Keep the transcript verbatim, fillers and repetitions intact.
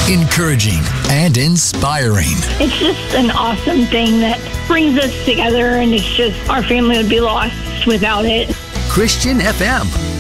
encouraging, and inspiring. It's just an awesome thing that brings us together, and it's just our family would be lost without it. Christian F M.